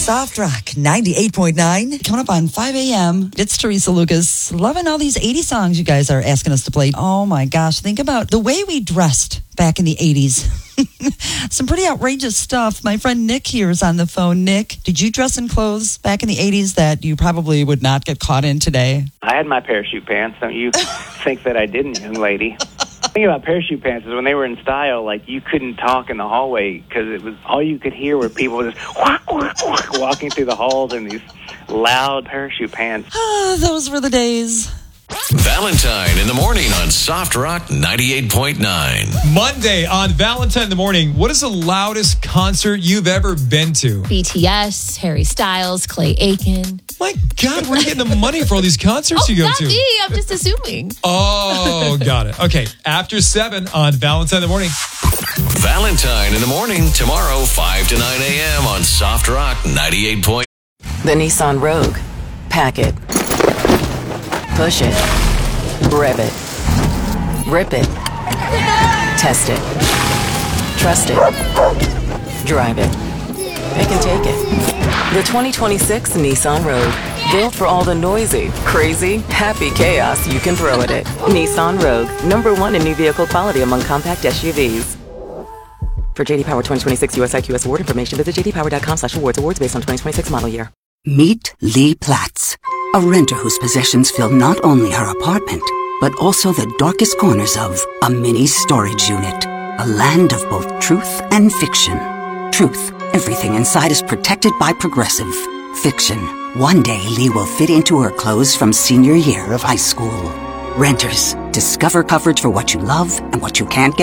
Soft Rock 98.9. Coming up on 5 a.m. It's Teresa Lucas. Loving all these 80 songs you guys are asking us to play. Oh my gosh, think about the way we dressed back in the 80s. Some pretty outrageous stuff. My friend Nick here is on the phone. Nick, did you dress in clothes back in the 80s that you probably would not get caught in today? I had my parachute pants. Don't you think that I didn't, young lady? The thing about parachute pants is when they were in style, like, you couldn't talk in the hallway because it was all you could hear were people just walking through the halls in these loud parachute pants. Those were the days. Valentine in the morning on Soft Rock 98.9. Monday on Valentine in the morning, what is the loudest concert you've ever been to? BTS, Harry Styles, Clay Aiken. My God, where are you getting the money for all these concerts you go not to? me. I'm just assuming. Oh, got it. Okay, after 7 on Valentine in the morning. Valentine in the morning, tomorrow, 5 to 9 a.m. on Soft Rock 98.9. The Nissan Rogue. Pack it. Push it. Rev it. Rip it. Test it. Trust it. Drive it. Pick and take it. The 2026 Nissan Rogue. Built for all the noisy, crazy, happy chaos you can throw at it. Nissan Rogue. #1 in new vehicle quality among compact SUVs. For JD Power 2026 US IQS award information, visit jdpower.com/awards. Awards based on 2026 model year. Meet Lee Platts, a renter whose possessions fill not only her apartment, but also the darkest corners of a mini storage unit. A land of both truth and fiction. Truth, everything inside is protected by Progressive. Fiction, one day Lee will fit into her clothes from senior year of high school. Renters, discover coverage for what you love and what you can't get